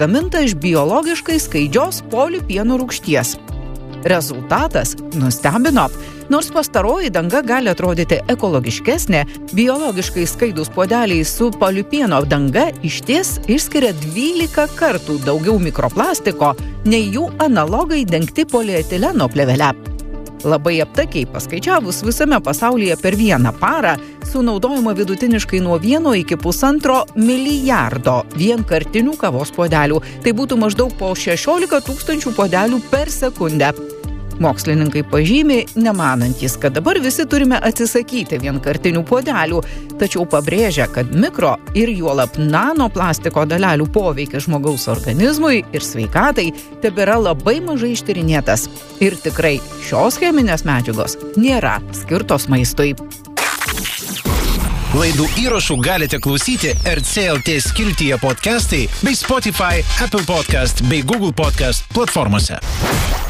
gaminta iš biologiškai skaidžios polipieno rūgšties. Rezultatas nustebino. Nors pastaroji danga gali atrodyti ekologiškesnė, biologiškai skaidūs puodeliai su polipieno danga išties išskiria 12 kartų daugiau mikroplastiko nei jų analogai dengti polietileno plėvele. Labai aptakiai paskaičiavus, visame pasaulyje per vieną parą sunaudojama vidutiniškai nuo 1 iki 1,5 milijardo vienkartinių kavos puodelių. Tai būtų maždaug po 16 000 puodelių per sekundę. Mokslininkai pažymi, nemanantys, kad dabar visi turime atsisakyti vienkartinių puodelių, tačiau pabrėžia, kad mikro ir juolab nanoplastiko dalelių poveikis žmogaus organizmui ir sveikatai tebėra labai mažai ištyrinėtas. Ir tikrai šios cheminės medžiagos nėra skirtos maistui. Laidų įrašų galite klausyti RC.lt skiltyje podcastai bei Spotify, Apple Podcast bei Google Podcast platformose.